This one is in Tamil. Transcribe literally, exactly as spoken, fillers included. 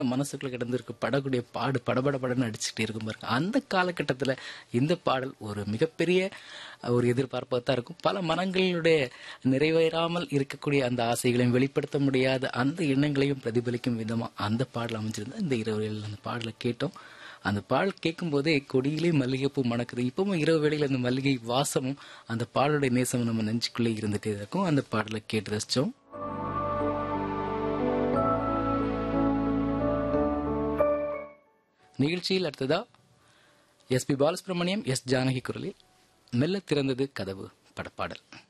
மனசுக்குள்ள கிடந்திருக்கு படக்கூடிய பாடு படபட படன்னு அடிச்சுட்டே இருக்கும் பாருங்க. அந்த காலகட்டத்தில் இந்த பாடல் ஒரு மிகப்பெரிய ஒரு எதிர்பார்ப்பாக தான் இருக்கும். பல மனங்களுடைய நிறைவேறாமல் இருக்கக்கூடிய அந்த ஆசைகளையும் வெளிப்படுத்த முடியாத அந்த எண்ணங்களையும் பிரதிபலிக்கும் விதமாக அந்த பாடல் அமைஞ்சிருந்தா இந்த இரவுகளில் அந்த பாடலை கேட்டோம். அந்த பாடல் கேட்கும் போதே கொடியிலே மல்லிகைப்பூ மணக்குது. இப்பவும் இரவு வேளையில் அந்த மல்லிகை வாசமும் அந்த பாடலுடைய நேசமும் நம்ம நெஞ்சுக்குள்ளே இருந்துட்டே இருக்கும். அந்த பாடலை கேட்டு ரசிச்சோம். நிகழ்ச்சியில் அடுத்ததா S B Balasubramaniam, S Janaki குரலில் மெல்ல திறந்தது கதவு படப்பாடல்.